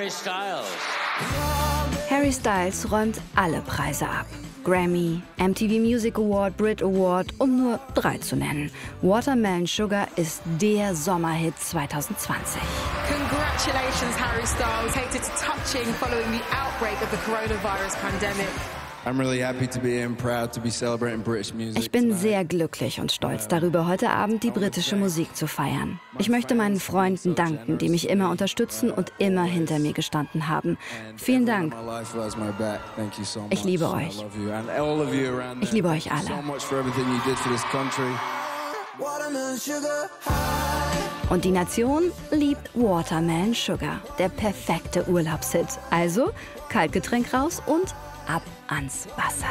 Harry Styles. Harry Styles räumt alle Preise ab. Grammy, MTV Music Award, Brit Award, um nur 3 zu nennen. Watermelon Sugar ist der Sommerhit 2020. Congratulations, Harry Styles. Takes it touching following the outbreak of the coronavirus pandemic. I'm really happy to be here and proud to be celebrating British music. Ich bin sehr glücklich und stolz darüber, heute Abend die britische Musik zu feiern. Ich möchte meinen Freunden danken, die mich immer unterstützen und immer hinter mir gestanden haben. Vielen Dank. Ich liebe euch. Ich liebe euch alle. Und die Nation liebt Watermelon Sugar, der perfekte Urlaubshit. Also Kaltgetränk raus und ab ans Wasser.